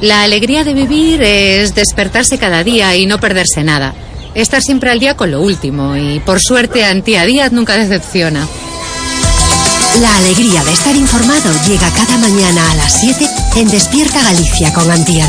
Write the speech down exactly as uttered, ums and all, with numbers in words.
La alegría de vivir es despertarse cada día y no perderse nada. Estar siempre al día con lo último y, por suerte, Antía Díaz nunca decepciona. La alegría de estar informado llega cada mañana a las siete en Despierta Galicia con Antía